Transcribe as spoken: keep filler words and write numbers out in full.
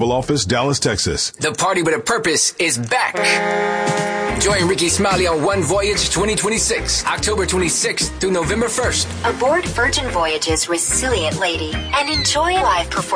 Oval Office, Dallas, Texas. The Party with a Purpose is back. Join Ricky Smiley on One Voyage twenty twenty-six, October twenty-sixth through November first. Aboard Virgin Voyage's Resilient Lady and enjoy live performance.